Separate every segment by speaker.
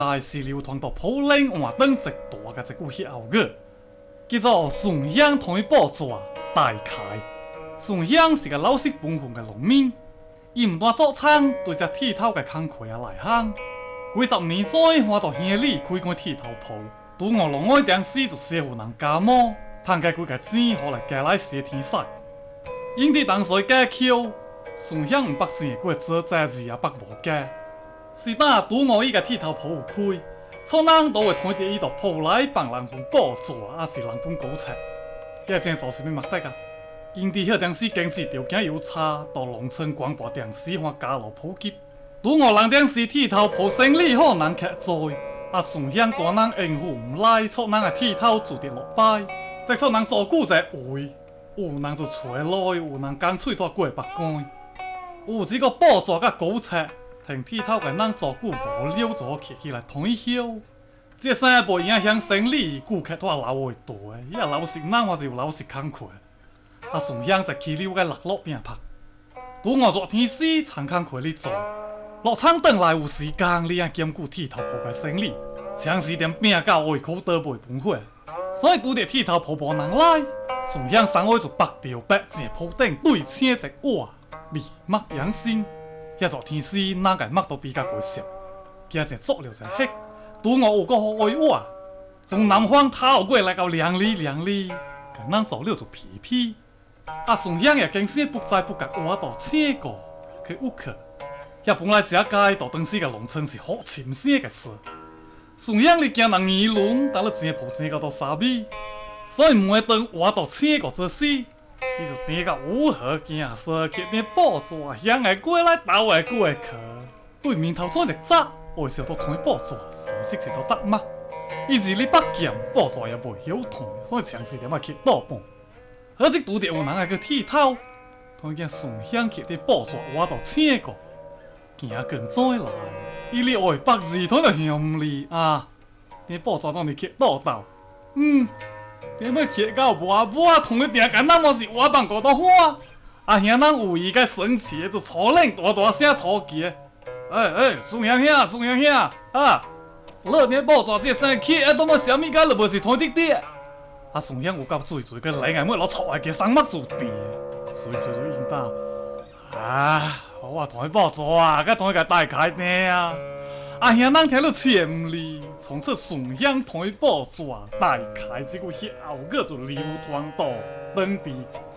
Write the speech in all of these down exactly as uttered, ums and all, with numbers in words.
Speaker 1: 来是流传到普林换灯一大个一句歇后语，叫做“顺乡推宝抓大开”。顺乡是个老实本分的农民，伊毋但做厂对只铁头嘅工课也内行。几十年前，换到乡里开间铁头铺，拄我龙爱当时就师傅人加盟，赚个几个钱，互来加来洗天使。因伫当时假口，顺乡毋捌钱过做债字也捌无假。是当拄我伊个铁头铺有开，厝人都会推伫伊度铺来帮人分补助，也是人本高菜。遐真做啥物目的啊？因伫迄当时经济条件又差，到农村广播电视和加入普及。拄我人当时铁头铺生意好人客多，啊顺乡大人应付毋来，厝人个铁头住伫落摆，即厝人做久者位，有人就找来，有人干脆拖过北关，有一个补助甲高菜。停铁头个人做久无了，就起起来退休。这三不影响生意，顾客都留会大，伊也老实人还是有老实工课。啊，顺乡在起了个落落边拍。拄我热天时，厂工课你做，落厂转来有时间，你也兼顾铁头铺个生意，长时间拼到胃口倒袂饭火。所以拄着铁头铺无人来，顺乡三位就北调北正铺顶对请一碗，味墨养心。遐热天时，哪个墨都比较贵少。今日做了一翕，拄我有个好爱碗，从南方偷过来到凉里凉里，甲咱做了就皮皮。啊，顺乡也经生不知不觉碗到请过去有客，遐本来食街到当时个农村是好亲生个事。顺乡你惊人议论，但你钱铺生到到三米，所以每顿碗到请过做事。伊就踮到五河行说去踮报纸，乡个过来，岛个过去。对面头早一早，为少都推报纸，成色是都得嘛。伊二日北剑，报纸也袂晓推，所以长时点啊去倒半。好只拄着有人个去剃头，推见顺乡去踮报纸，我到请过，行更早来。伊哩话北字推到乡里啊，踮报纸总是去倒倒，嗯。点要去到无无同你定干那么是我帮个到花，啊兄人有伊个生气就粗冷大大声粗气，哎哎，顺乡兄，顺乡兄啊，你你报纸这生气，啊，多么啥物干你无是推得的？啊顺乡有够嘴嘴个冷眼妹攞粗个嘅生目做甜，随随就应答，啊，我推报纸啊，甲推个大开呢啊。啊兄人听了千里，从此顺乡推报纸大开，这句歇后语就流传到当地。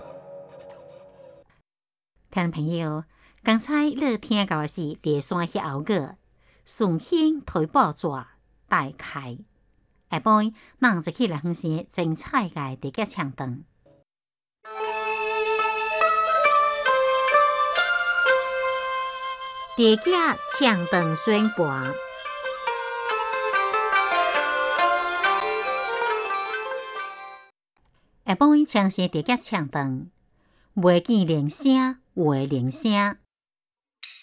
Speaker 2: 听众朋友，刚才你听到的是第三歇后语“顺乡推报纸大开”。下晡，咱就起来分析精彩的地价唱段。地价唱段宣盘。下晡，唱是地价唱段，袂见铃声，话铃声。